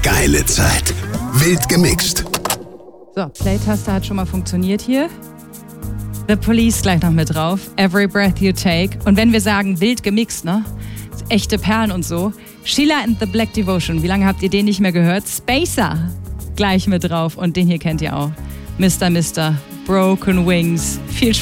geile Zeit. Wild gemixt. So, Play-Taste hat schon mal funktioniert hier. The Police gleich noch mit drauf. Every Breath You Take. Und wenn wir sagen wild gemixt, ne? Echte Perlen und so. Sheila and the Black Devotion. Wie lange habt ihr den nicht mehr gehört? Spacer gleich mit drauf. Und den hier kennt ihr auch. Mr. Broken Wings. Viel Spaß.